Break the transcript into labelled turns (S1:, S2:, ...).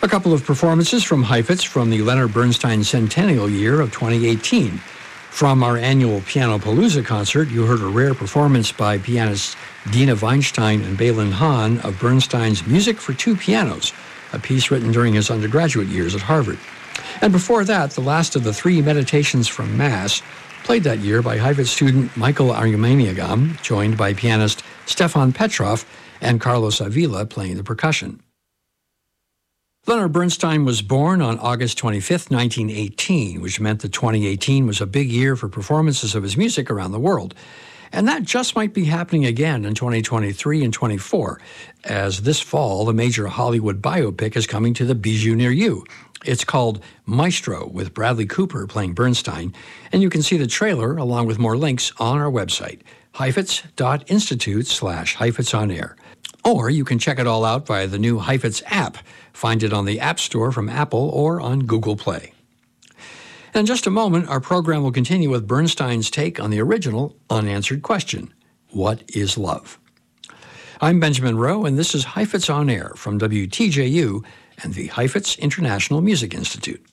S1: A couple of performances from Heifetz from the Leonard Bernstein Centennial Year of 2018. From our annual Pianopalooza concert, you heard a rare performance by pianists Dina Weinstein and Balin Hahn of Bernstein's Music for Two Pianos, a piece written during his undergraduate years at Harvard. And before that, the last of the three Meditations from Mass, played that year by Heifetz student Michael Arumaniagam, joined by pianist Stefan Petrov and Carlos Avila playing the percussion. Leonard Bernstein was born on August 25, 1918, which meant that 2018 was a big year for performances of his music around the world. And that just might be happening again in 2023 and 24, as this fall, the major Hollywood biopic is coming to the Bijou near you. It's called Maestro, with Bradley Cooper playing Bernstein, and you can see the trailer along with more links on our website, heifetz.institute/HeifetzOnAir. Or you can check it all out via the new Heifetz app. Find it on the App Store from Apple or on Google Play. In just a moment, our program will continue with Bernstein's take on the original unanswered question, what is love? I'm Benjamin Rowe, and this is Heifetz on Air from WTJU and the Heifetz International Music Institute.